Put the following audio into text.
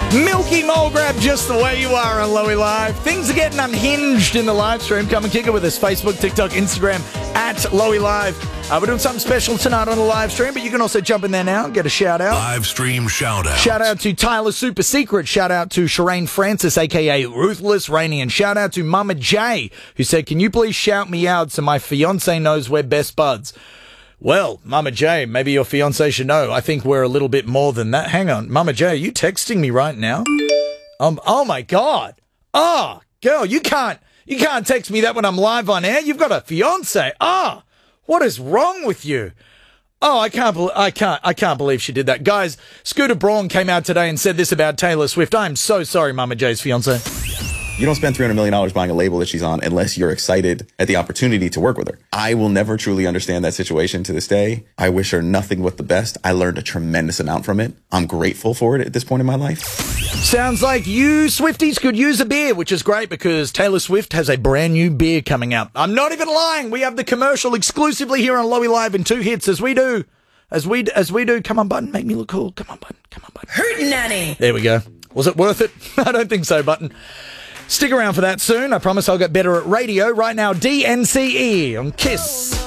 Milky Mole Grab, just the way you are on Lowy Live. Things are getting unhinged in the live stream. Come and kick it with us. Facebook, TikTok, Instagram, at Lowy Live. We're doing something special tonight on the live stream, but you can also jump in there now and get a shout out. Live stream shout out. Shout out to Tyler Super Secret. Shout out to Shireen Francis, a.k.a. Ruthless Rainy. And shout out to Mama J, who said, can you please shout me out so my fiance knows we're best buds? Well, Mama J, maybe your fiancé should know. I think we're a little bit more than that. Hang on. Mama J, are you texting me right now? Oh my God. Oh, girl, you can't text me that when I'm live on air. You've got a fiancé. What is wrong with you? Oh, I can't believe she did that. Guys, Scooter Braun came out today and said this about Taylor Swift. I'm so sorry, Mama J's fiancé. You don't spend $300 million buying a label that she's on unless you're excited at the opportunity to work with her. I will never truly understand that situation to this day. I wish her nothing but the best. I learned a tremendous amount from it. I'm grateful for it at this point in my life. Sounds like you Swifties could use a beer, which is great because Taylor Swift has a brand new beer coming out. I'm not even lying. We have the commercial exclusively here on Lowy Live in 2 hits as we do. As we do. Come on, Button. Make me look cool. Come on, Button. Hurtin' Nanny. There we go. Was it worth it? I don't think so, Button. Stick around for that soon. I promise I'll get better at radio. Right now, DNCE on KISS.